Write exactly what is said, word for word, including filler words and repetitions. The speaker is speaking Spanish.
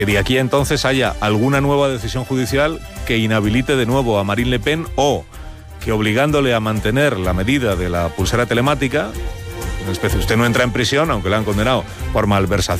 que de aquí a entonces haya alguna nueva decisión judicial que inhabilite de nuevo a Marine Le Pen o que obligándole a mantener la medida de la pulsera telemática, una especie, usted no entra en prisión, aunque le han condenado por malversación